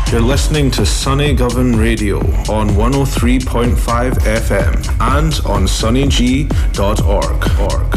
You're listening to Sunny Govan Radio on 103.5 FM and on sunnyg.org.